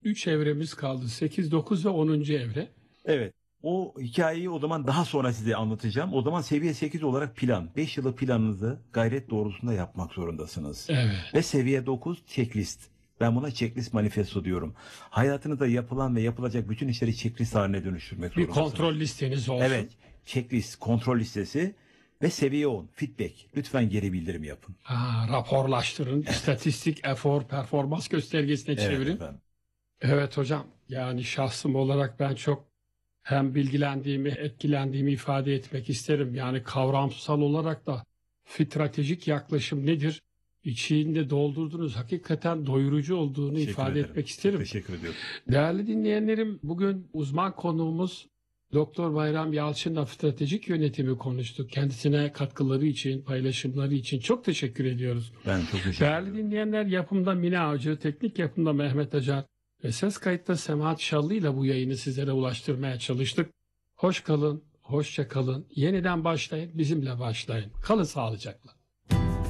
3 evremiz kaldı. 8, 9 ve 10. evre. Evet. O hikayeyi o zaman daha sonra size anlatacağım. O zaman seviye 8 olarak plan. 5 yıllık planınızı gayret doğrultusunda yapmak zorundasınız. Evet. Ve seviye 9 checklist. Ben buna checklist manifesto diyorum. Hayatınızda yapılan ve yapılacak bütün işleri checklist haline dönüştürmek Bir zorundasınız. kontrol listeniz olsun. Evet. Checklist, kontrol listesi ve seviye 10 feedback. Lütfen geri bildirim yapın. Raporlaştırın. İstatistik, efor, performans göstergesine Evet çevirin. efendim. Evet hocam. Yani şahsım olarak ben çok hem bilgilendiğimi, etkilendiğimi ifade etmek isterim. Yani kavramsal olarak da stratejik yaklaşım nedir? İçinde doldurdunuz. Hakikaten doyurucu olduğunu Teşekkür ifade ederim. etmek isterim. Teşekkür ediyorum. Değerli dinleyenlerim, bugün uzman konuğumuz Doktor Bayram Yalçın'la stratejik yönetimi konuştuk. Kendisine katkıları için, paylaşımları için çok teşekkür ediyoruz. Ben çok teşekkür Değerli ederim. dinleyenler, yapımda Mine Avcı, teknik yapımda Mehmet Acar ve ses kayıtta Semahat Şallı ile bu yayını sizlere ulaştırmaya çalıştık. Hoş kalın, hoşça kalın. Yeniden başlayın, bizimle başlayın. Kalın sağlıcakla.